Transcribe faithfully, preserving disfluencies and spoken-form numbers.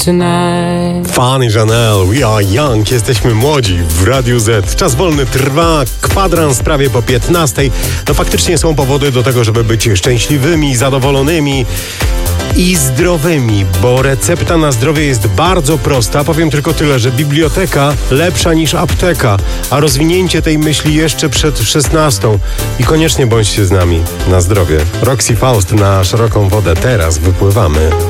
tonight. Fanny Janelle, We Are Young, jesteśmy młodzi w Radiu Z. Czas wolny trwa, kwadrans prawie po piętnastej. No faktycznie są powody do tego, żeby być szczęśliwymi, zadowolonymi i zdrowymi, bo recepta na zdrowie jest bardzo prosta. Powiem tylko tyle, że biblioteka lepsza niż apteka, a rozwinięcie tej myśli jeszcze przed szesnastą. I koniecznie bądźcie z nami. Na zdrowie. Roxy Faust na szeroką wodę. Teraz wypływamy.